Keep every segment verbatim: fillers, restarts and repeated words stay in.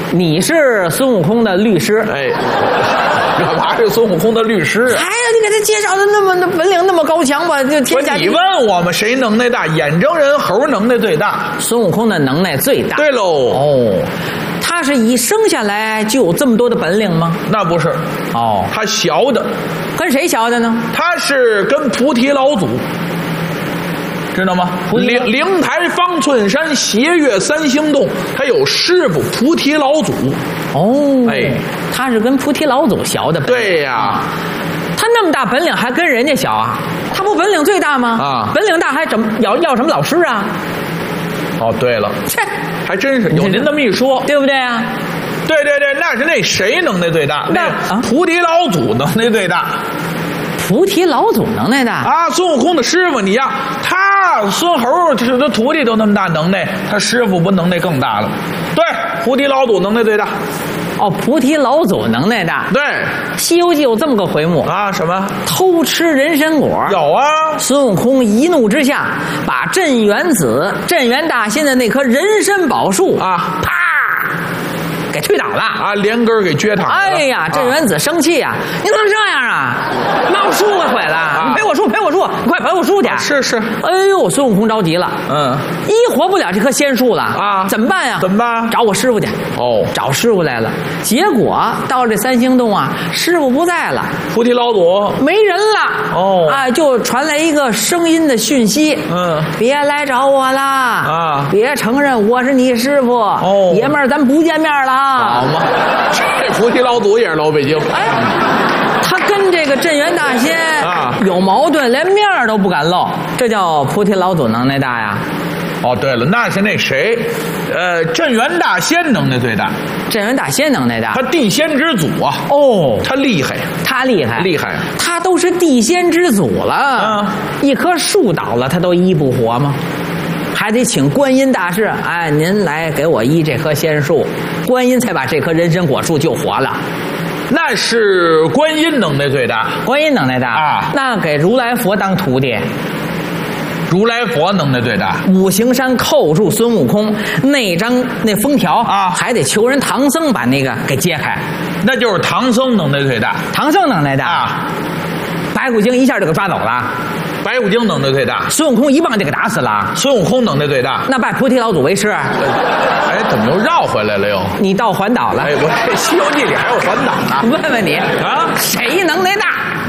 你是孙悟空的律师。 哎，干嘛是孙悟空的律师啊？ 哎呀，你给他介绍的那么那本领那么高强吧？就天下你问我们谁能耐大？眼睁人猴能耐最大。 孙悟空的能耐最大。 对喽。 哦，他是一生下来就有这么多的本领吗？ 那不是。 哦， 他学的。 跟谁学的呢？ 他是跟菩提老祖。知道吗？灵灵台方寸山，斜月三星洞，他有师傅菩提老祖。 哦， 哎， 他是跟菩提老祖学的。 对呀、啊， 他那么大本领还跟人家学啊？他不本领最大吗？啊，本领大还怎么要要什么老师啊？ 哦，对了， 切， 还真是有您这么一说， 对不对啊？ 对对对，那是那谁能耐最大？ 那啊，菩提老祖能耐最大。 菩提老祖能耐大啊！孙悟空的师傅，你呀，他孙猴这他徒弟都那么大能耐，他师傅不能耐更大了？对，菩提老祖能耐最大。 哦，菩提老祖能耐大。 对，《 西游记》有这么个回目啊，什么偷吃人参果？ 有啊。 孙悟空一怒之下，把镇元子、镇元大仙的那棵人参宝树啊，啪！给推倒了啊，连根给撅躺了。 哎呀，镇元子生气呀、啊！你怎么这样啊？把我树给毁了！啊、你赔我树，赔我树！你快赔我树去！ 啊、是是。 哎呦，孙悟空着急了。嗯。一活不了这棵仙树了啊！怎么办呀？ 怎么办？ 找我师傅去。 哦。 找师傅来了。结果到这三星洞啊，师傅不在了， 菩提老祖没人了。哦。啊，就传来一个声音的讯息。嗯。别来找我啦！啊！别承认我是你师傅。哦。爷们儿，咱不见面了。 好嘛，这菩提老祖也是老北京。 哎，他跟这个镇元大仙啊有矛盾，连面都不敢露，这叫菩提老祖能耐大呀。 哦，对了，那是那谁，呃，镇元大仙能耐最大。 镇元大仙能耐大， 他地仙之祖啊。 哦， 他厉害， 他厉害， 厉害。 他都是地仙之祖了，嗯，一棵树倒了，他都医不活吗？还得请观音大士，哎，您来给我医这棵仙树，观音才把这棵人参果树救活了。 那是观音能耐最大， 观音能耐大啊。那给如来佛当徒弟， 如来佛能耐最大。 五行山扣住孙悟空那张那封条啊，还得求人唐僧把那个给揭开， 那就是唐僧能耐最大。 唐僧能耐大啊，白骨精一下就给抓走了。 白骨精能耐最大， 孙悟空一棒就给打死了。 孙悟空能耐最大， 那拜菩提老祖为师。 哎，怎么又绕回来了又？ 你到环岛了？ 哎，我这《西游记》里还有环岛呢。 问问你啊，谁能耐大？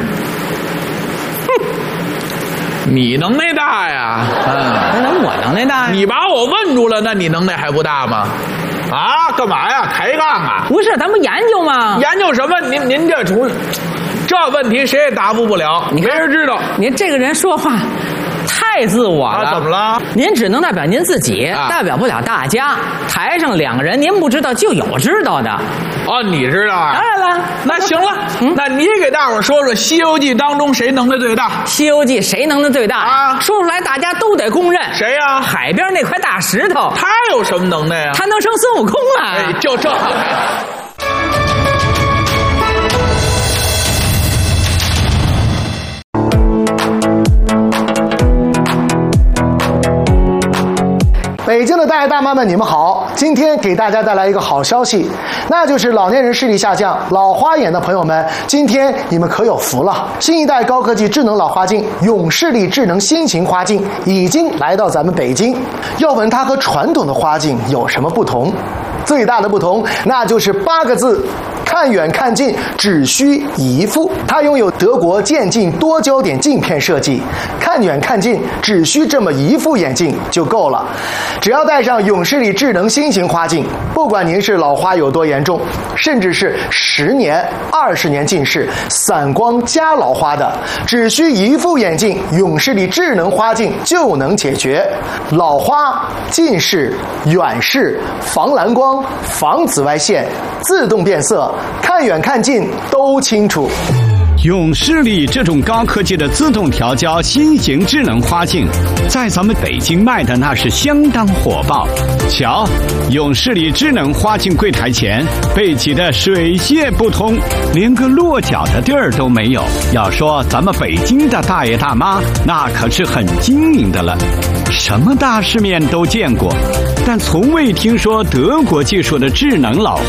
哼，你能耐大呀？ 嗯，那能我能耐大呀？ 你把我问住了，那你能耐还不大吗？啊，干嘛呀？抬杠啊？ 不是，咱不研究吗？ 研究什么？您您这出。这问题谁也答复不了，没人知道。 您这个人说话太自我了。 啊、怎么了？ 您只能代表您自己，啊、代表不了大家。台上两个人，您不知道就有知道的。 哦，你知道啊？ 当然了。 那行了，嗯、那你给大伙说说《西游记》当中谁能耐最大？《 西游记》谁能耐最大啊？ 说出来大家都得公认。 谁呀、啊？ 海边那块大石头。 他有什么能耐啊？ 他能生孙悟空啊？ 哎，就这。 北京的大爷大妈们，你们好！今天给大家带来一个好消息，那就是老年人视力下降、老花眼的朋友们，今天你们可有福了！新一代高科技智能老花镜永视力智能新型花镜已经来到咱们北京。要问它和传统的花镜有什么不同？最大的不同，那就是八个字：看远看近，只需一副。它拥有德国渐进多焦点镜片设计，看远看近只需这么一副眼镜就够了。只要戴上永视力智能新型花镜，不管您是老花有多严重，甚至是十年、二十年近视、散光加老花的，只需一副眼镜，永视力智能花镜就能解决老花、近视、远视、防蓝光、防紫外线、自动变色，看远看近都清楚。 永视力这种高科技的自动调焦新型智能花镜，在咱们北京卖的那是相当火爆。瞧，永视力智能花镜柜台前被挤得水泄不通，连个落脚的地儿都没有。要说咱们北京的大爷大妈，那可是很精明的了，什么大世面都见过，但从未听说德国技术的智能老